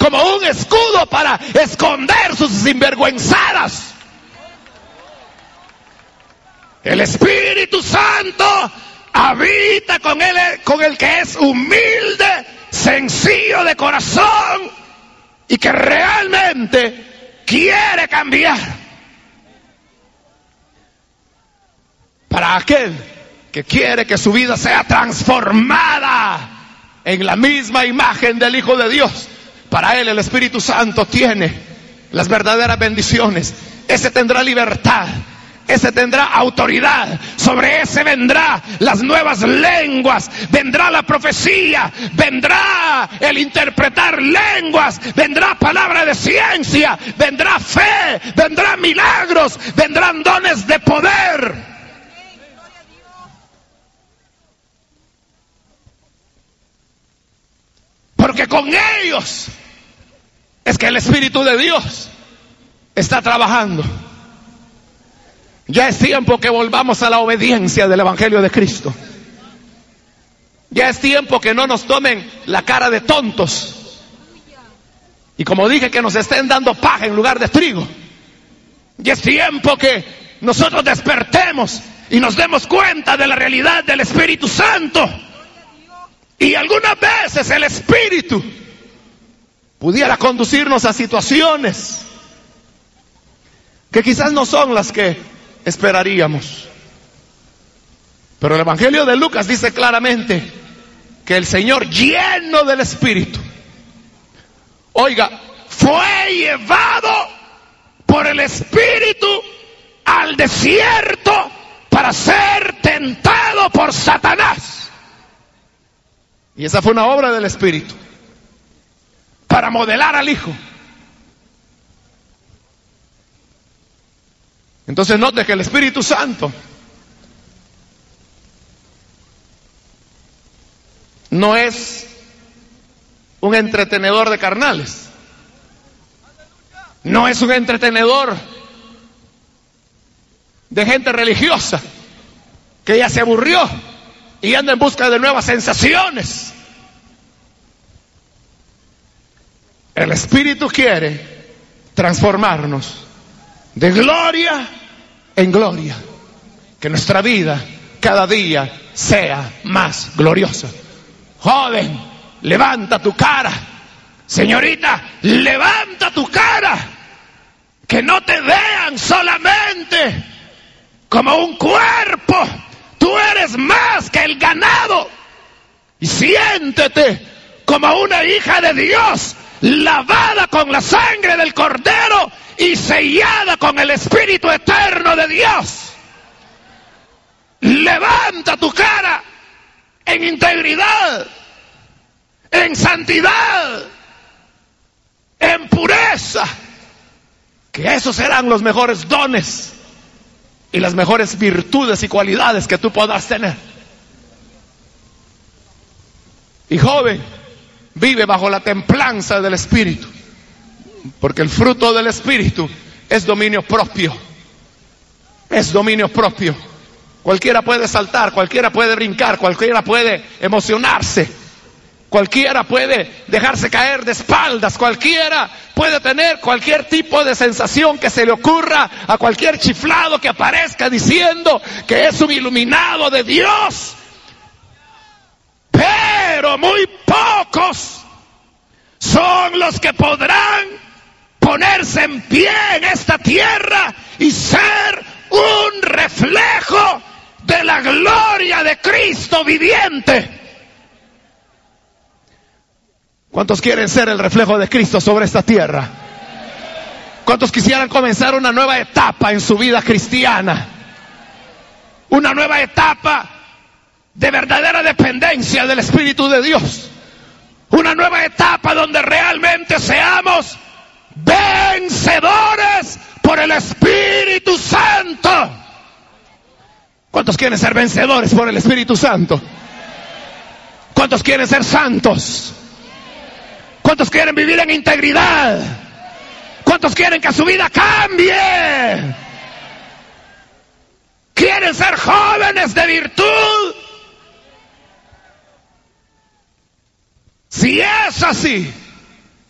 como un escudo para esconder sus sinvergüenzadas. El Espíritu Santo habita con el que es humilde, sencillo de corazón y que realmente quiere cambiar. Para aquel que quiere que su vida sea transformada en la misma imagen del Hijo de Dios, para él el Espíritu Santo tiene las verdaderas bendiciones. Ese tendrá libertad, ese tendrá autoridad, sobre ese vendrá las nuevas lenguas, vendrá la profecía, vendrá el interpretar lenguas, vendrá palabra de ciencia, vendrá fe, vendrán milagros, vendrán dones de poder. Porque con ellos es que el Espíritu de Dios está trabajando. Ya es tiempo que volvamos a la obediencia del Evangelio de Cristo. Ya es tiempo que no nos tomen la cara de tontos. Y como dije, que nos estén dando paja en lugar de trigo. Ya es tiempo que nosotros despertemos y nos demos cuenta de la realidad del Espíritu Santo. Y algunas veces el Espíritu pudiera conducirnos a situaciones que quizás no son las que esperaríamos. Pero el Evangelio de Lucas dice claramente que el Señor, lleno del Espíritu, oiga, fue llevado por el Espíritu al desierto para ser tentado por Satanás. Y esa fue una obra del Espíritu para modelar al Hijo. Entonces note que el Espíritu Santo no es un entretenedor de carnales, no es un entretenedor de gente religiosa que ya se aburrió y anda en busca de nuevas sensaciones. El Espíritu quiere transformarnos de gloria en gloria, que nuestra vida cada día sea más gloriosa. Joven, levanta tu cara. Señorita, levanta tu cara. Que no te vean solamente como un cuerpo. Tú eres más que el ganado. Y siéntete como una hija de Dios, lavada con la sangre del Cordero y sellada con el Espíritu eterno de Dios. Levanta tu cara en integridad, en santidad, en pureza, que esos serán los mejores dones y las mejores virtudes y cualidades que tú podrás tener. Y joven, vive bajo la templanza del Espíritu, porque el fruto del Espíritu es dominio propio. Es dominio propio. Cualquiera puede saltar, cualquiera puede brincar, cualquiera puede emocionarse, cualquiera puede dejarse caer de espaldas, cualquiera puede tener cualquier tipo de sensación que se le ocurra a cualquier chiflado que aparezca diciendo que es un iluminado de Dios. Pero muy pocos son los que podrán ponerse en pie en esta tierra y ser un reflejo de la gloria de Cristo viviente. ¿Cuántos quieren ser el reflejo de Cristo sobre esta tierra? ¿Cuántos quisieran comenzar una nueva etapa en su vida cristiana? Una nueva etapa de verdadera dependencia del Espíritu de Dios. Una nueva etapa donde realmente seamos vencedores por el Espíritu Santo. ¿Cuántos quieren ser vencedores por el Espíritu Santo? ¿Cuántos quieren ser santos? ¿Cuántos quieren vivir en integridad? ¿Cuántos quieren que su vida cambie? ¿Quieren ser jóvenes de virtud? Si es así,